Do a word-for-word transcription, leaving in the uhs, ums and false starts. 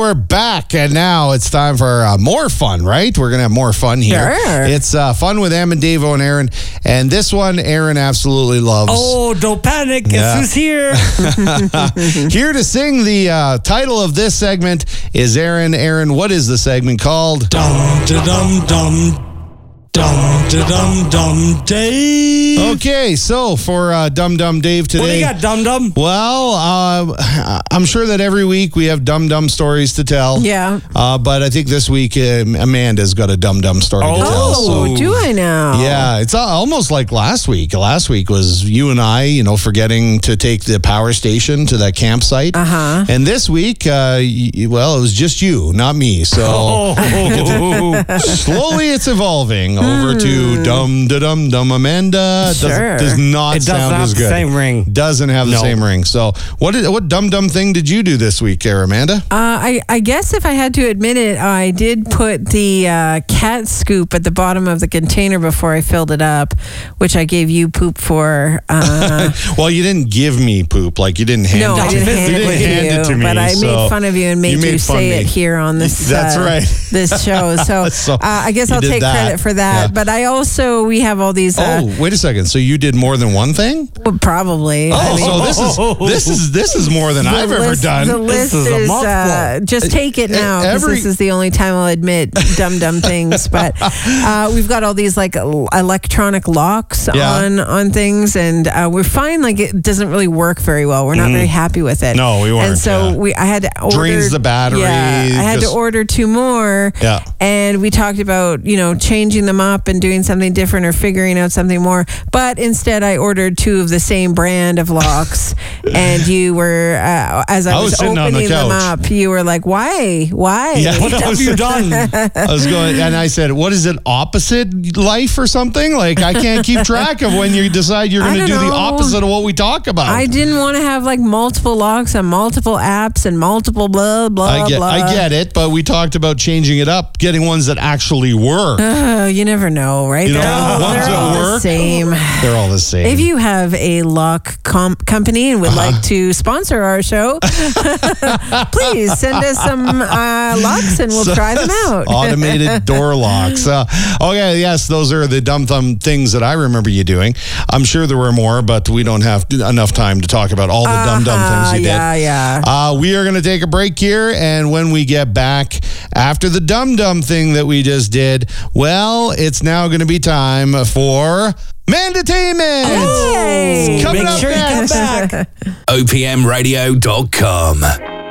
we're back, and now it's time for uh, more fun, right? We're going to have more fun here. Sure. It's uh, fun with Em and Davo and Aaron, and this one Aaron absolutely loves. Oh, don't panic. Yeah. Guess who's here? Here to sing the uh, title of this segment is Aaron. Aaron, what is the segment called? Dum da dum dum. Dum da dum dum Dave. Okay, so for uh, Dum Dum Dave today. What do you got, Dum Dum? Well, uh, I'm sure that every week we have Dum Dum stories to tell. Yeah. Uh, but I think this week uh, Amanda's got a Dum Dum story Oh. to tell. Oh, So. do I now? Yeah, it's al- almost like last week. Last week was you and I, you know, forgetting to take the power station to that campsite. Uh-huh. And this week, uh, y- well, it was just you, not me. So Oh. slowly it's evolving over to Dum Da Dum Dum Amanda. Does, Sure. does not It does sound not as have good. the same ring. Doesn't have the No. same ring. So what did what Dum Dum thing did you do this week, Cara Amanda? Uh, I, I guess if I had to admit it, I did put the uh, cat scoop at the bottom of the container before I filled it up, which I gave you poop for. Uh, Well, you didn't give me poop. Like you didn't hand no, it I to didn't me. hand, You didn't it, to hand you, it to me. but I so made fun of you and made you, made fun say of it me. here on this. That's uh, right. This show. So, So uh, I guess you I'll did take that. credit for that. Yeah. But I also we have all these. Uh, Oh, wait a second. So you did more than one thing? well, probably. Oh, I mean, so this is this is this is more than the I've ever list- done. The list is a is, uh, mouthful. just take it Uh, now because every- this is the only time I'll admit dumb dumb things. But uh, we've got all these like el- electronic locks Yeah. on on things, and uh, we're fine. Like it doesn't really work very well. We're not very happy with it. No, we weren't, And so yeah. we I had to order Drains the battery, Yeah, I had just- to order two more. Yeah. And we talked about you know changing them up and doing something different or figuring out something more. But instead, I ordered two of the same brand of locks, and you were uh, as I, I was was, sitting on the opening them couch. up, you were like, "Why? Why?" Yeah. What have you done? I was going, and I said, "What is it? Opposite life or something? Like I can't keep track of when you decide you're I going to do don't the know. opposite of what we talk about." I didn't want to have like multiple locks and multiple apps and multiple blah blah I get, blah. I get it, but we talked about changing it up, getting ones that actually work. Oh, you never know, right? You know, they're all, ones they're that all the work. same. They're all the same. If you have a lock com- company and would Uh-huh. like to sponsor our show, please send us some uh, locks and we'll try them out. Automated door locks. Uh, okay, yes, those are the dumb thumb things that I remember you doing. I'm sure there were more, but we don't have enough time to talk about all the dumb dumb Uh-huh, things you yeah, did. yeah. Uh, we are going to take a break here, and when we get back after the dumb dumb thing that we just did, well, it's now going to be time for Mandatainment. Hey! Coming Make up sure you come next. back. O P M radio dot com.